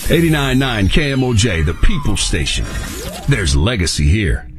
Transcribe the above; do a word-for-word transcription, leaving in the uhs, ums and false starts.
eighty-nine point nine K M O J, the People Station. There's legacy here.